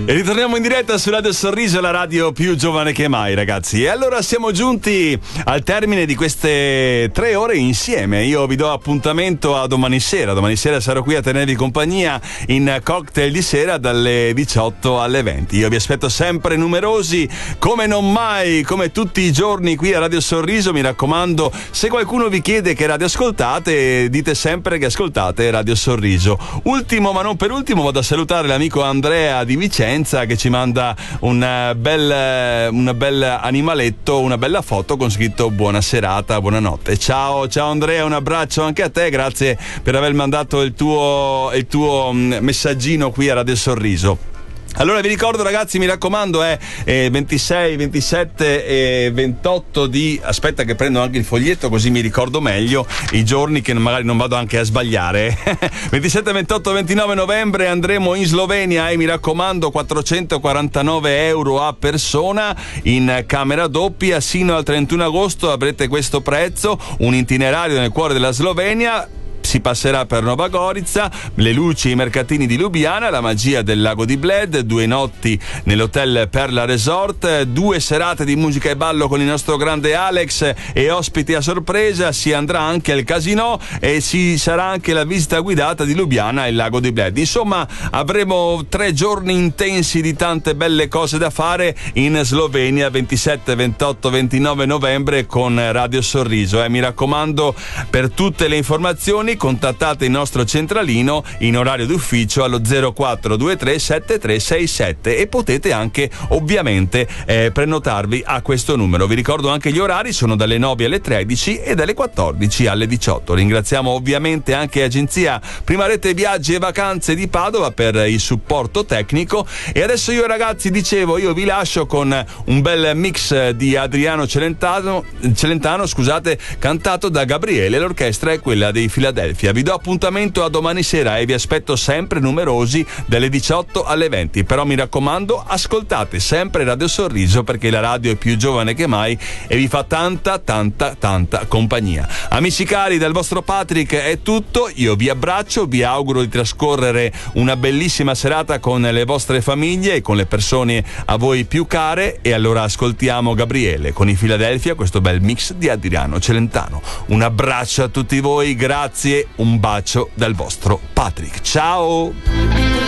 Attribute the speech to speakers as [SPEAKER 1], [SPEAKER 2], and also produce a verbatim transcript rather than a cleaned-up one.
[SPEAKER 1] E ritorniamo in diretta su Radio Sorriso, la radio più giovane che mai, ragazzi. E allora siamo giunti al termine di queste tre ore insieme. Io vi do appuntamento a domani sera. Domani sera sarò qui a tenervi compagnia in cocktail di sera dalle diciotto alle venti. Io vi aspetto sempre numerosi, come non mai, come tutti i giorni qui a Radio Sorriso. Mi raccomando, se qualcuno vi chiede che radio ascoltate, dite sempre che ascoltate Radio Sorriso. Ultimo ma non per ultimo, vado a salutare l'amico Andrea di Vicenza, che ci manda un bel, un bel animaletto, una bella foto con scritto buona serata, buonanotte. Ciao, ciao Andrea, un abbraccio anche a te, grazie per aver mandato il tuo, il tuo messaggino qui a Radio Sorriso. Allora vi ricordo, ragazzi, mi raccomando, è eh, ventisei, ventisette e ventotto di... Aspetta che prendo anche il foglietto così mi ricordo meglio i giorni, che magari non vado anche a sbagliare. ventisette, ventotto, ventinove novembre andremo in Slovenia e mi raccomando quattrocentoquarantanove euro a persona in camera doppia. Sino al trentuno agosto avrete questo prezzo, un itinerario nel cuore della Slovenia. Si passerà per Nova Gorica, le luci e i mercatini di Lubiana, la magia del lago di Bled, due notti nell'hotel Perla Resort, due serate di musica e ballo con il nostro grande Alex e ospiti a sorpresa. Si andrà anche al casino e ci sarà anche la visita guidata di Lubiana e il lago di Bled. Insomma, avremo tre giorni intensi di tante belle cose da fare in Slovenia, ventisette, ventotto, ventinove novembre con Radio Sorriso. Eh, mi raccomando, per tutte le informazioni contattate il nostro centralino in orario d'ufficio allo zero quattro due tre sette tre sei sette e potete anche ovviamente eh, prenotarvi a questo numero. Vi ricordo anche gli orari, sono dalle nove alle tredici e dalle quattordici alle diciotto. Ringraziamo ovviamente anche Agenzia Prima Rete Viaggi e Vacanze di Padova per il supporto tecnico. E adesso io, ragazzi, dicevo, io vi lascio con un bel mix di Adriano Celentano, Celentano scusate, cantato da Gabriele. L'orchestra è quella dei Philadelphia. Vi do appuntamento a domani sera e vi aspetto sempre numerosi dalle diciotto alle venti. Però mi raccomando, ascoltate sempre Radio Sorriso, perché la radio è più giovane che mai e vi fa tanta tanta tanta compagnia. Amici cari, dal vostro Patrick è tutto. Io vi abbraccio, vi auguro di trascorrere una bellissima serata con le vostre famiglie e con le persone a voi più care. E allora ascoltiamo Gabriele con i Philadelphia, questo bel mix di Adriano Celentano. Un abbraccio a tutti voi, grazie. Un bacio dal vostro Patrick. Ciao!